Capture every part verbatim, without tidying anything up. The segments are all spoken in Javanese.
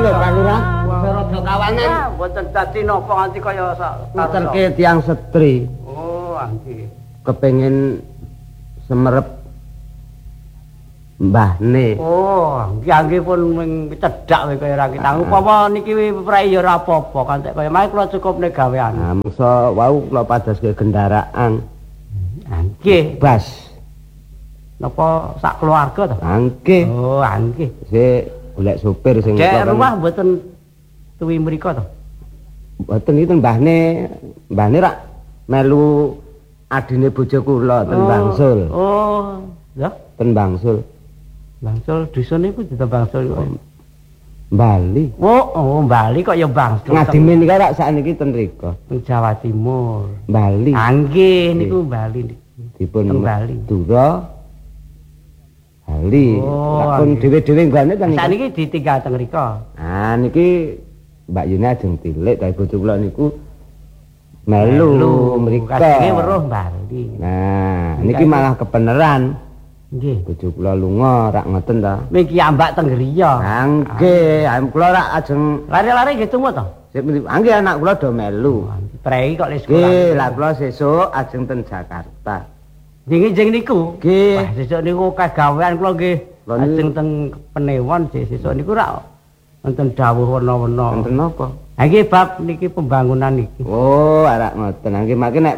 lho Pak Lurah. Rada kawanan. Mboten dadi napa nganti kaya sak Muterke tiyang setri. Oh, nggih. Kepengin semerep mbahne. Oh, nggih pun ming cedhak kowe kaya ra kitang. Upama niki prei ya ora apa-apa kantek kaya mae kula cukup nek gawean. Nah, mangsa wau kula padoske kendaraan. Nggih, Bas. napa sak keluarga to? Nggih. Oh, nggih. Sik golek supir sing Cek rumah mboten tuwi mriko to? Mboten iki mbahne, mbahne rak melu adine bojo kula ten Bangsul. Oh, ya, Ten Bangsul. Bangsul dusun niku di Bangsul. Bali. Oh, oh, Bali kok ya Bangsul. Ngadimin iki rak sakniki ten rika. Teng Jawa Timur. Bali. Nggih niku Bali niku. Dipun Teng Bali. Dura Bali. Oh, Lakon dhewe-dhewe nggane ten. Sakniki ditinggal teng rika. Ah niki Mbak Yuni ajeng tilik kaya bojo kula niku melu mrika. Kasine weruh Bali. Nah, niki malah kebenaran. Nggih. Bojo kula lunga rak ngoten ta. Miki ambak teng griya. Ah nggih, am kula rak ajeng Lari-lari nggih tumut to? sik nggih anak kula do melu. Prei kok le Nggih, sekolah. lah kula sesuk ajeng ten Jakarta. Nggih jeng niku. Nggih. Wah, sesuk niku akeh gawean kula nggih. Lha niku- Ajeng teng Penewon sesuk niku rak wonten dawuh wena-wena. Wonten napa? Ha nggih bab niki pembangunan niki. Oh, arak ngoten. Nggih mangke nek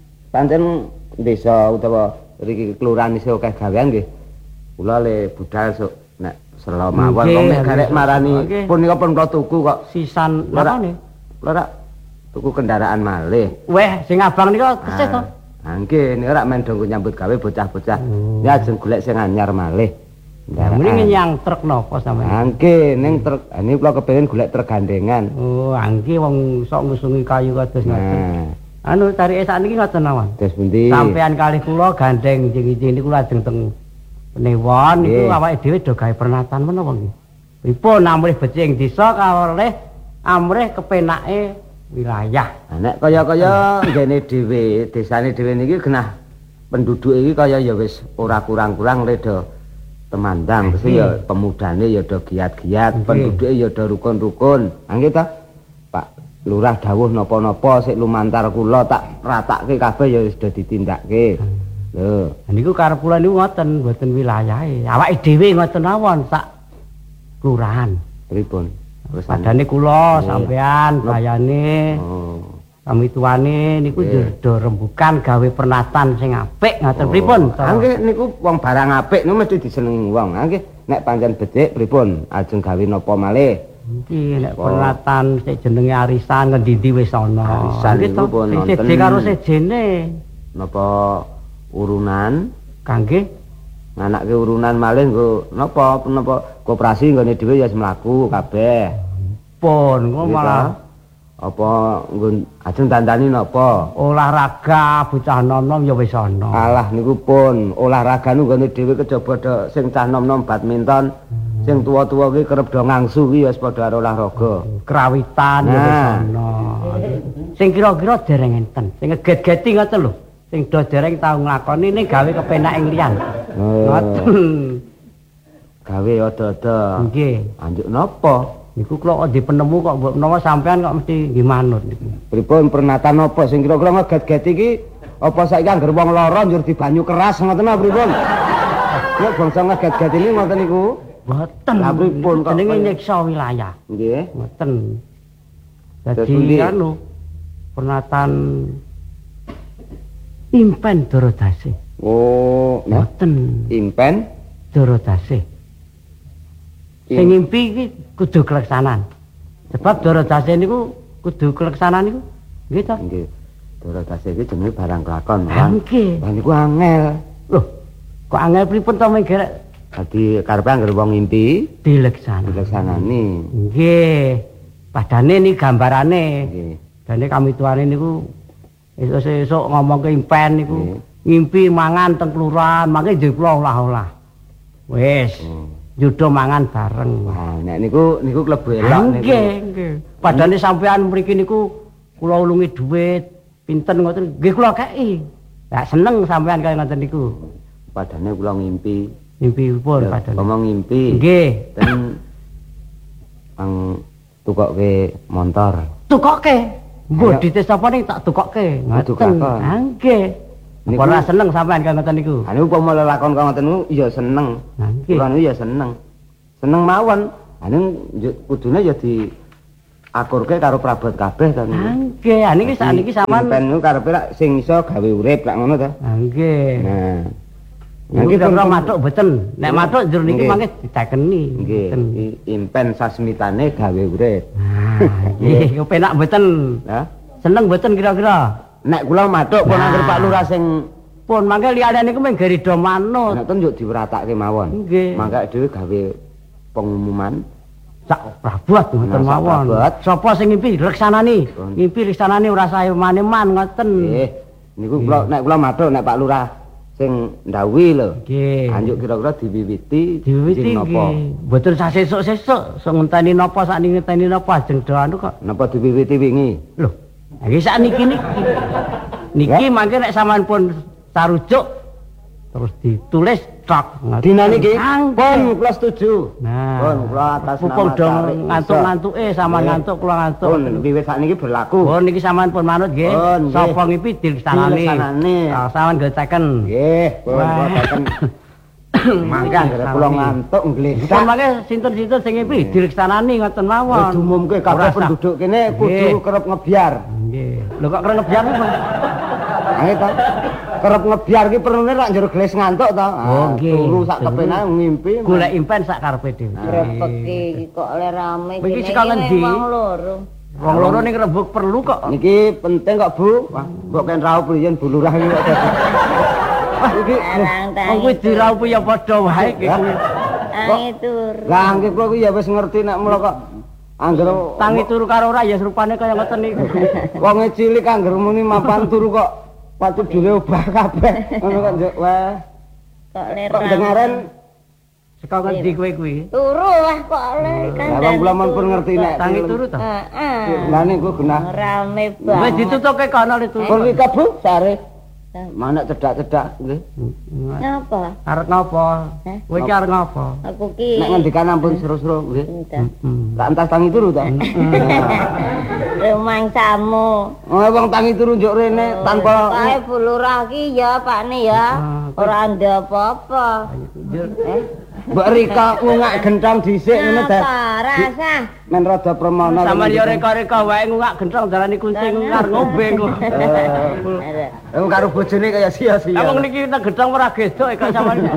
pancen desa utawa riki kelurahan isih akeh gawean nggih. Kula le budal sok nek sela mawon Nggih, kok mek garek nggih. marani Nggih. punika pun kula tuku kok. Sisan Ora- napane? Kula rak tuku kendaraan malih. Weh, sing abang nika kesih to? Ah nggih, niku rak mendhong nyambut gawe bocah-bocah. Oh. Ya ajeng golek sing anyar malih. Ya mrene nyang truk napa sampeyan? Ah nggih, ning truk ah, ini kula kepengin golek truk gandengan. Oh, nggih wong sok ngusungi kayu kados ngoten. Nah, Anu tarike sakniki ngoten mawon. terus pundi? Sampean kalih kula gandeng jeng-jeng niku lajeng teng Penewon niku Nggih. awake dhewe do gawe pernatan menapa nggih. Pripun amrih becik desa kalih amrih kepenake wilayah. Nah, nek kaya-kaya ngene dhewe, desane dhewe niki genah penduduk iki kaya ya wis ora kurang-kurang le do temandang, mesti ya pemudane ya do giat-giat, penduduke ya do rukun-rukun. Ah nggih ta? Pak Lurah dawuh napa-napa sik lumantar kula tak ratake kabeh ya wis do ditindakake. Lho, Niku karep kula niku ngoten, mboten wilayahe. Awake dhewe ngoten mawon sak kelurahan. pripun? Terus Padane kula Nggih. sampean bayane Oh. kami tuane niku Nggih. do rembukan gawe pernatan sing apik ngoten pripun? Ah nggih niku wong barang apik niku mesti disenengi wong. Ah nggih nek pancen becik pripun? Ajeng gawe napa malih? Iki nek Oh. pernatan sik jenenge arisan ngendi-endi wis ana. Arisan Nggih niku to, pun sing wonten. seje karo sejene. Napa urunan? Kangge Nganake urunan malih nggo napa napa koperasi nggone dhewe ya mlaku kabeh. pun kok Nggih, malah ta? Apa nggo ajeng dandani napa? olahraga bocah nom-nom ya wis ana. Alah niku pun olahraga niku nggone dhewe kejaba do sing cah nom-nom badminton, sing tuwa-tuwa kuwi kerep do ngangsu kuwi wis padha karo olahraga. Krawitan ya wis Nah. ana. Sing kira-kira dereng enten. Sing ngeget-geti ngoten lho. Sing do dereng tau nglakoni ning gawe kepenak ing liyan. Oh. Ngoten. Gawe ada-ada. Nggih. Anjuk napa? Niku kula kok di penemu kok mbok menawa sampean kok mesti nggih manut niku. Pripun pernatan apa sing kira-kira ngeget-get iki apa saiki anggere wong lara njur di banyu keras ngoten apa pripun? Nek bangsa ngeget-get ini ngoten niku. Mboten. Lah pripun kok jenenge kaya- nyiksa wilayah. Nggih. Ngoten. Terus pundi? Dadi anu pernatan impen Dorodase. Oh, nah, Ngoten. impen Dorodase. Sing ngimpi iki kudu keleksanan. Sebab Dorodase niku kudu keleksanan niku. Nggih to? nggih. Dorodase iki jenenge barang kelakon, Ah, Bang. nggih. Lah niku angel. Loh, kok angel pripun to menggerek Dadi karepe anggere wong ngimpi dileksanan. dileksanani. Nggih. Padane ni gambarane. Nggih. Dene kami tuane niku esuk-esuk ngomong ke impen niku Nggih. ngimpi mangan teng kelurahan, mangke jebul olah-olah. Wis, Hmm. judo mangan bareng. Wah, nek niku niku klebu elok niku. Nggih, nggih. Padane sampean mriki niku kula ulungi dhuwit pinten ngoten, nggih kula kei. Lah seneng sampean kaya ngoten niku. Padane kula ngimpi. Ngimpi pun Lho, padane. ngomong ngimpi. Nggih. Ten ang tukokke montor. Tukokke. Mbok dite sapa ning tak tukokke. Ngoten. Ha nggih. Niku ora seneng sampean kaya ngoten niku. Ha niku upama lelakon kaya ngoten niku ya seneng. Ha nggih. Kula niku ya seneng. Seneng mawon. Ha ning kudune ya di akurke karo prabot kabeh to niku. Ha nggih, ha niki sakniki sampean ben niku karepe lak sing iso gawe urip lak ngono to. Ha nggih. Nah. Niki kira matuk mboten. Nek matuk njur niki mangke ditekeni. Nggih. Impen sasmitane gawe urip. Ah, nggih, kepenak mboten. Lah, seneng mboten kira-kira? Nek kula matuk pun anggere Pak Lurah sing pun mangke liyane niku mung gerido manut. nek ten yo diwratake mawon. Nggih. Mangke dhewe gawe pengumuman sak prabot ngoten mawon. Sapa sing ngimpi reksanani? Ngimpi reksanani ora sae maneman ngoten. Nggih. Niku kula nek kula matuk nek Pak Lurah sing ndawuhi lho. Nggih. Anjuk kira-kira diwiwiti diwiwiti nggih. Mboten sesuk-sesuk sok ngenteni napa sakniki ngenteni napa ajeng do anu kok. Napa diwiwiti wingi? Lho, iki sakniki niki. Niki mangke nek sampean pun sarujuk terus ditulis tok. Dina niki pun kula setuju. Nah, pun kula atas nama pun dong ngantuk-ngantuke sampean ngantuk kula ngantuk. Pun wiwit sakniki berlaku. Pun niki sampean pun manut nggih. Sapa ngipi dileksanani. Ah, sampean goteken. Nggih, pun kula teken. Mangke anggere kula ngantuk ngglenthak. Pun mangke sinten-sinten sing ngipi dileksanani ngoten mawon. Diumumke kabeh penduduk kene kudu kerep ngebyar. Nggih. Lho kok kerep ngebyar kok? Ayo ta. Kerep ngebyar ki perlune rak njero gelis ngantuk ta. Oh nggih. Turu sak kepenake ngimpi. Golek impen sak karepe dhewe. Repek iki kok le rame iki saka ngendi? Wong loro. Wong loro ning Rembug perlu kok. Niki penting kok, Bu. Wah, mbok ken raup riyen Bu Lurah iki kok dadi. Wah, iki wong kuwi diraup ya padha wae iki. Tangi turu. Lah nggih kula kuwi ya wis ngerti nek mulo kok anggere tangi turu karo ora ya rupane kaya ngoten niku. Wong cilik anggere muni mapan turu kok patu dhewe obah kabeh. Ngono kok njuk wae. Kok le Kok dengaren saka ngendi kowe kuwi? turu lah kok le kan. Lah wong kula pun ngerti nek tangi turu to? Heeh. Lah niku genah. Rame Wis banget. ditutuke kono itu. Pun iki Bu, sare. Mana cedak-cedak nggih. Napa? Arep ngopo? Kowe iki arep ngopo? Aku ki Nek ngendikan ampun seru-seru nggih. Tak entas tangi turu to. Rumangsamu. Oh, wong tangi turu njuk rene tanpa Kae Bu Lurah ki ya Pakne ya. Ora ndek apa-apa. Mbok Rika ngungak gentong dhisik ngene Napa dah. rasa? Men rada premana. Sampeyan ya reka-reka wae ngungak gentong dalane kuncing ngar ngombe kok. Eh karo bojone kaya sia-sia. Lah wong niki nek gentong ora gedok kok sampeyan.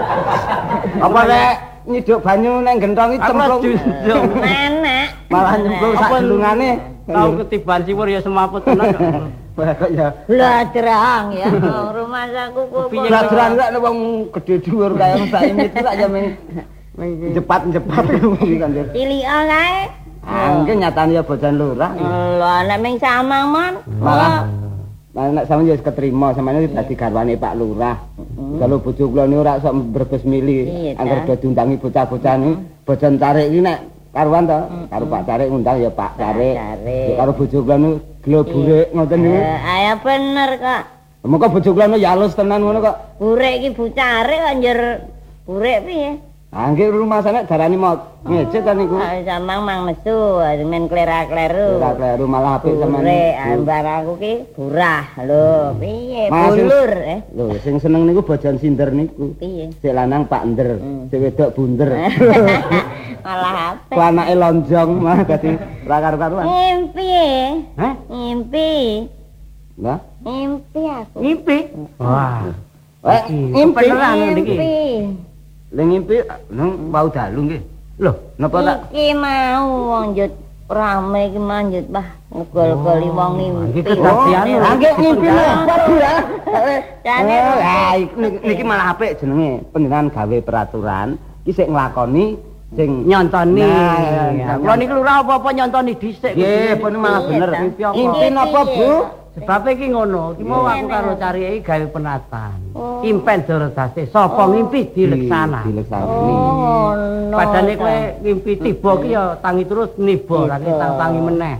Apa nek nyiduk banyu nang gentong iki cemplung. Enak. Malah nyemplung sak gelungane. Tau ketiban siwur ya semaput tenan kok. Wah kok ya. Bladrang ya. Rumah saku kok. Bladrang nek wong gedhe dhuwur kaya sak ini itu sak ya ming jepat-jepat kuwi kan. Cilika kae. Angge nyatane ya bojan lurah. Lho nek ming samang mon. Malah Lah nek sampeyan ya wis ketrima, sampeyan dadi garwane Pak Lurah. Kalau bojo kula niku ora sok berbes mili, anggere do diundangi bocah-bocah niku, bojan Carik iki nek karuan to, karo Pak Carik ngundang ya Pak Carik. Karo bojo kula niku gelo burik ngoten niku. Ayo bener kok. Moko bojo kula niku ya alus tenan ngono kok. Burik iki Bu Carik kok njer burik piye? Ah nggih rumah sampe darani mau ngecet ta niku. Samang mang mesu, men klera-kleru. Ora kleru malah apik sampean. Burik ambar aku ki burah. Lho, piye? Bulur eh. Lho sing seneng niku bojan sinder niku. Piye? Sik lanang Pak Nder, sik wedok Bunder. Malah apik. Ku anake lonjong malah dadi ora karo-karuan. Ngimpi. Hah? Ngimpi. Lah, Ngimpi aku. Ngimpi. Wah. eh ngimpi. Beneran niki. Ngimpi. Lah ngimpi nang wau dalu nggih. Lho, Napa tak Iki mau wong njut rame iki manjut bah ngegol-goli wong ngimpi. iki kedadian. Ah nggih ngimpi waduh ya. Jane Lah niki malah apik jenenge penjenengan gawe peraturan iki sik nglakoni sing nyontoni. Nah, Kula niku lurah apa-apa nyontoni dhisik. nggih pun malah bener. Ngimpi apa? Ngimpi napa Bu? Sebab iki ngono, iki mau aku karo cari iki gawe penataan. Impen Dorodase, sapa ngimpi dileksana. Dileksanani. Oh, no. Padane kowe ngimpi tiba ki ya tangi terus niba, lagi tangi meneh.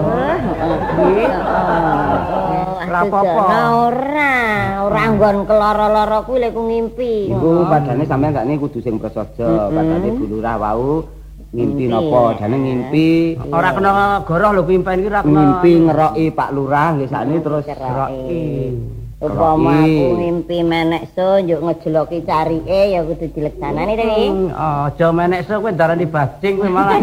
Iki ora apa-apa. Ora, ora nggon keloro-loro kuwi lek ku ngimpi. Iku padane sampean sakniki kudu sing prasaja, padane Bu Lurah wau ngimpi napa jane ngimpi Ora kena goroh lho pimpen iki ora kena. ngimpi ngeroki Pak Lurah nggih sakniki terus Ngeroki. Upama aku ngimpi menek so njuk ngejeloki carike ya kudu dileksanani to iki. Aja menek so kowe darani bajing kowe malah.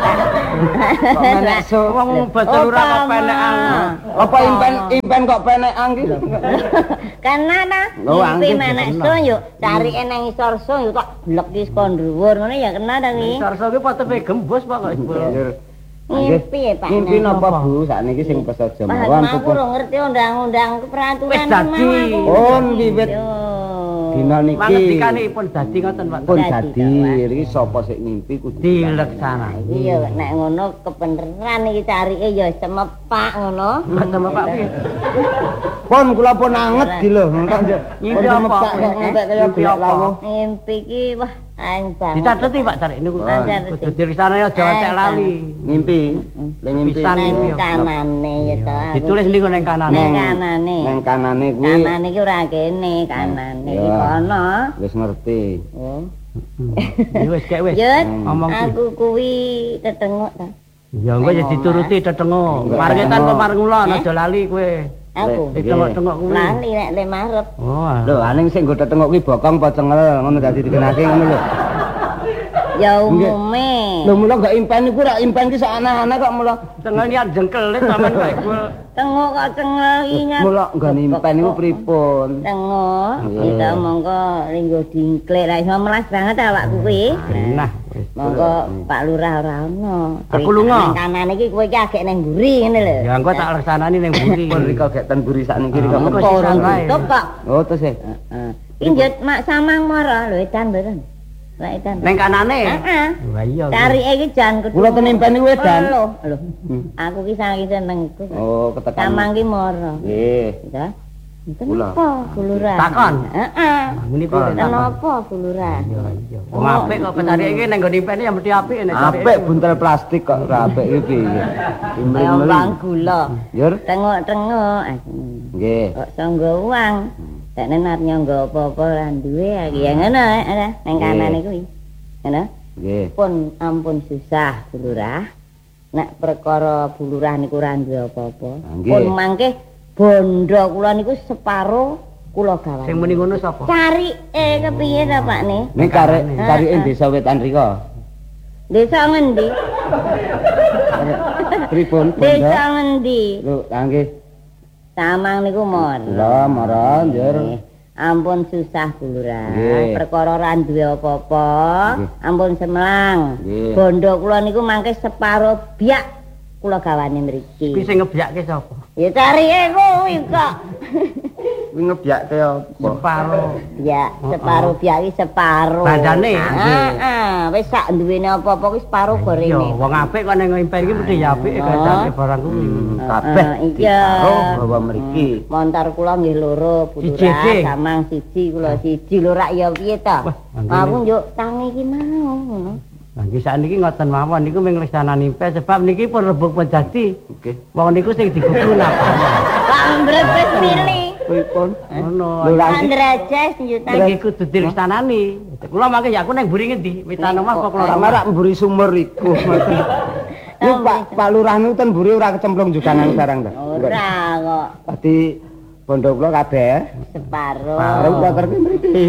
Kok menek so wong bocah lurah kok penekan. apa impen impen kok penekan iki Karena ta Lho, ngimpi angge menek kena. so njuk carike nang isor so njuk tak bleki saka dhuwur ngono ya kena ta iki. Sarso ki potepe gembus Pak kok. Ngimpi ya Pak. ngimpi Nah. napa Bu sakniki sing pesaja Pak mawon aku ora ngerti undang-undang peraturan Wis dadi. oh wiwit dina niki Mangedikane pun dadi ngoten Pak. pun Dadi, dadi iki sapa sik ngimpi kudu Dileksanani. Iki ya nek ngono kebeneran iki carike ya semepak ngono. Mboten Pak piye? pun kula pun anget iki lho engko Ngimpi apa? ngantek kaya Ngimpi golek apa? lawuh Ngimpi iki wah aing banget. Ditateti Pak cari niku. Ah, cateti. Kudu dirisane aja entek lali. ngimpi le ngimpi Pisan Nang ngimpi. kanane ya to. aku. Ditulis niku ning kanane. Nang kanane. nang kanane kuwi Kanane iki ora kene, kanane iki Ya. kono. wis ngerti Oh. Ya wis kek wis. Yut, Ngomong ki. aku kuwi tetengok ta. Ya engko ya dituruti tetengok. Enggak, Margetan tetengok. kok mareng ngulon Eh? aja lali kowe. Aku Nggih. Ditengok-tengok kuwi. lali nek le marep. Oh. lho aning sing nggo tetengok kuwi bokong apa cengel ngono dadi dikenake ngono lho Ya umume. lho mula gak impen iku rak impen ki sak aneh-aneh kok mula Tengok niat jengkelit sampean kok iku. Tengok kok cengel iki nyat. mula nggone impen iku pripun Tengok, Iya. kita monggo linggo dingklek lah iso melas banget awakku kuwi. Nah, Monggo Pak Lurah ora ono. Aku lunga. Nang kanan iki kowe iki agek nang mburi ngene lho. ya engko tak leksanani ning buri. pun rika gek ten buri sakniki rika Ah, engko keporo sisan wae. Tutup kok. oh terus e Heeh. Iki njut mak samang mara lho edan mboten. Lah edan. Ning kanane. Heeh. Wah iya. Carike iki jan kedua. kula ten impen iku edan Lho, lho. Hmm. Aku ki saking seneng. oh ketekan Samang ki mara. nggih Ya. Itu Kula. napa Bulurah? Takon. Heeh. Muni piye takon? Kenapa Bulurah? Iya iya. Wong apik kok kecari iki ning nggon impene ya mesti apik nek cari. apik buntel plastik kok ora apik iki piye Kaya bang gula. Yur Tengok-tengok. nggih Kok sanggo uang. Dekne nar nyangga apa-apa ora duwe iki ya ngono ada nang kanane kuwi. Ngono. nggih Pun ampun susah Bulurah. Nek perkara Bulurah niku ora duwe apa-apa. Nggih. Pun mangke bondo kula niku separo kula gawan. Sing muni ngono sapa? Cari eh kepiye ta Pak ne? ning kare cari ing desa wetan rika Desa ngendi? pripun bondo Desa ngendi? lho nggih Samang niku mon. kula mara njur Eh, Ampun susah Bulurah. Nggih. Perkara ora duwe apa-apa. Nggih. Ampun semelang. Nggih. Bondo kula niku mangke separo biak kula gawane mriki. Ki sing ngebyakke sapa? Ya carike kuwi kok. kuwi ngebyakke apa Separo. Ya, separo biak iki separo. Bandane? Heeh, wis sak duwene apa-apa ki separo Iya, gorene. wong apik kok ning impen iki mesti ya apik Oh. gandane barang kuwi. Hmm, kabeh Ah, iya. ditaruh bawa mriki Montor kula nggih loro, Siji, Bulurah, Dik. samang siji kula siji lho rak ya piye ta? Wah, anggene. Aku njuk tangi iki mau ngono. Nah, iki sakniki ngoten mawon niku ming leksanani impen sebab niki pun rebuk pejati. nggih Wong niku sing digugu napa. Pak mbrebes pilih. pripun Ngono. lho lagi Andrajas njuk tangi. Iki kudu dileksanani. Kula mangke ya aku ning mburi ngendi? Witan omah kok kula sama rak mburi sumur iku Ini Pak Pak Lurah niku ten mburi ora kecemplung judangan barang ta Ora kok dadi bondo kula kabeh separo. bareng motor ki mriki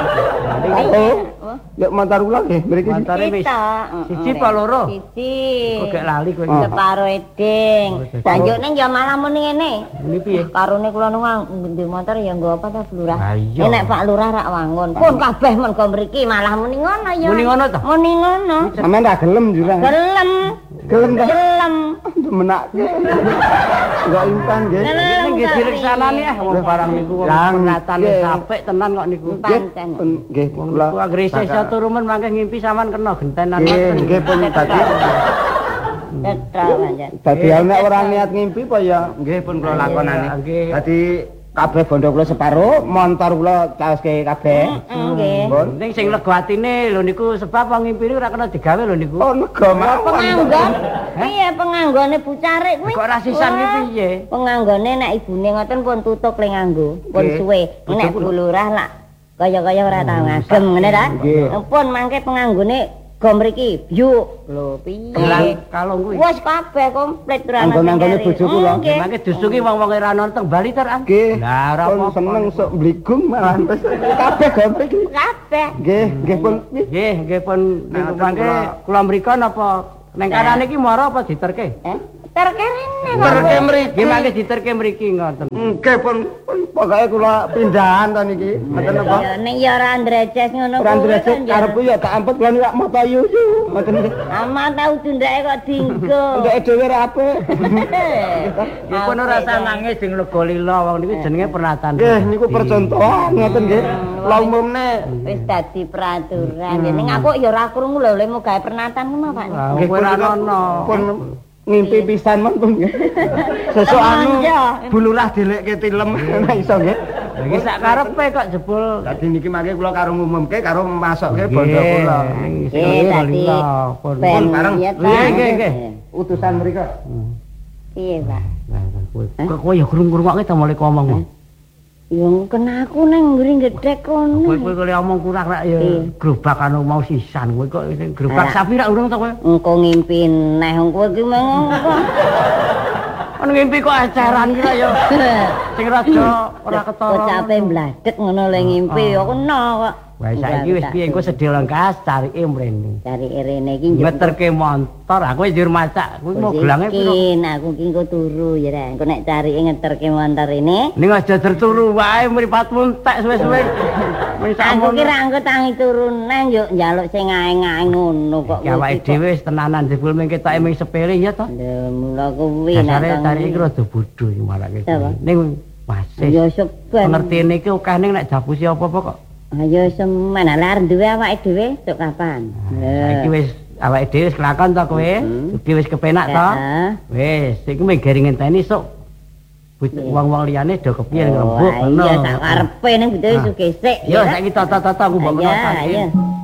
oh lek motor kula nggih mriki Montore wis Kita, siji apa loro? Siji. Kok gak lali kowe. Oh. Separo eding. Sanjukne ya malah muni ngene. Ini piye? Karone kula nu ngendi motor ya nggo apa ta Lurah. Ah, iya. Nek Pak Lurah rak wangun. Pun kabeh men go mriki malah muni ngono ya. Muni ngono ta? Muni ngono. sampean ra gelem jurang Gelem. gelem ta Gelem. menake enggak impan nggih Gelem. Nggih dileksanani ah wong barang niku wong Lang, penatane nggih. sapik tenan kok niku. Pancen. pun nggih Wong kula niku anggere isih iso turu men mangke ngimpi sampean kena gentenan nggih ngoten. nggih pun dadi Tetra pancen. dadi nek ora niat ngimpi apa ya nggih pun kula lakonane Nggih. dadi kabeh bondo kula separo montor kula caoske kabeh Nggih. pun Ning sing lega atine lho niku sebab wong ngimpi niku ora kena digawe lho niku. oh lega mawon Penganggon. Iya penganggone bucarik kuwi. Kok ora sisan iki piye? Penganggone nek ibune ngoten pun tutuk le nganggo, pun Nggih. suwe. Nek bulurah lak kaya-kaya ora tau ngagem ngene ta? Nggih. Pun mangke penganggone Go mriki, yuk. Lho piye? Gelang kalung kuwi. Wis kabeh komplit ora ana. Anggone-anggone bojo kula. Mangke dusuki wong-wong ora nonton Bali ter an. Nggih. Lah ora Pun apa. seneng sok bligung malah wis kabeh gambar iki. Kabeh. Nggih, nggih pun. Nggih, nggih pun niku Nah, mangke kula- kula mriko napa ning kanan iki mara apa diterke? Eh, terkerene kok. Terke mriki. Nggih mangke diterke mriki ngoten. Nggih pun pun pokoke kula pindahan to niki. Mboten napa. Ya ning ya ora ndrejes ngono Ora ndresik karepku ya tak ampet lan rak mata yuyu. Mboten niki. Ama tau dundake kok dinggo. Ndek dhewe ra apik. Nipun ora sanange sing lega lila wong niku jenenge pernatan. Nggih niku percontohan ngoten nggih. La umumne Wis dadi peraturan. Ning aku ya ora krungu lho lemu gawe pernatan ngono Pak. Ah, kowe ora ono. pun ngimpi pisan men pun nggih. Sesuk anu Iya. bulurah dilekke tilem nek iso nggih. Iki sak karepe kok jebul. Dadi niki mangke kula karo ngumumke karo masokke bondo kula. Eh dadi pun ben bareng. ya ta. Nggih, nggih, nggih. Utusan mriko. Piye Pak? Kok kowe ya krungu-krungokke ta mulai ngomong. Ya kena aku nang nguri gedhek kono. Kowe kowe kali omong kurang rak ya gerobak anu mau sisan kowe kok sing gerobak sapi rak urung ta kowe. Engko ngimpi neh wong kowe ki mengko. Ono ngimpi kok eceran ki ya. Sing raja ora ketara. Kocape mbladek ngono le ngimpi ya kena kok. Wah saiki wis piye engko sedhi lengkas carike mrene. Cari rene iki Ngeterke montor aku wis njur masak. Kuwi mau gelange piro? Kin aku ki engko turu ya ra. Engko nek carike ngeterke montor ini. Ning aja terturu wae mripatmu entek suwe-suwe. Wis Aku ki ra engko tangi turu nang yo njaluk sing aeng-aeng ngono kok. Ya awake dhewe wis tenanan jebul mengke tak eming sepele ya to. Lha mula kuwi Dasare cari iki rada bodho iki marake. Apa? Ning wasis. Ya seben. Pengertiane iki akeh ning nek jabusi apa-apa kok. Ayo semen lar duwe awake dhewe tuk kapan? Iki wis awake dhewe wis kelakon to kowe. Iki wis kepenak to. Heeh. Wis, iki mengger ngenteni sok wong-wong liyane do kepiye ngrembug Iya sak karepe ning butuhe sugesik. Yo saiki tata-tata aku mbok Iya, menawa. iya.